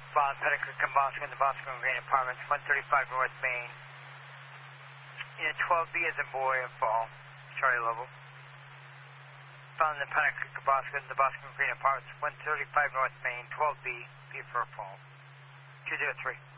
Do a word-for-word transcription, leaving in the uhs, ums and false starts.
Found Petticoat and Bosco in the Bosco Green Apartments, one thirty-five North Main. Unit twelve B as in boy and fall. Charlie level. Found the Petticoat and Bosco in the Bosco Green Apartments, one thirty-five North Main, twelve B, B for fall. two zero three.